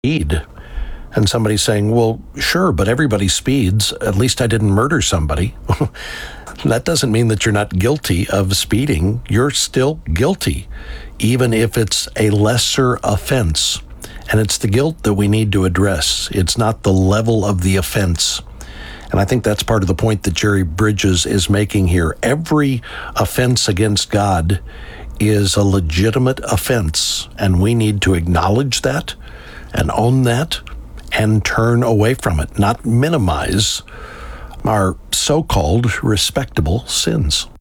speed. And somebody's saying, well, sure, but everybody speeds. At least I didn't murder somebody. That doesn't mean that you're not guilty of speeding. You're still guilty, even if it's a lesser offense. And it's the guilt that we need to address. It's not the level of the offense. And I think that's part of the point that Jerry Bridges is making here. Every offense against God is a legitimate offense, and we need to acknowledge that and own that and turn away from it, not minimize our so-called respectable sins.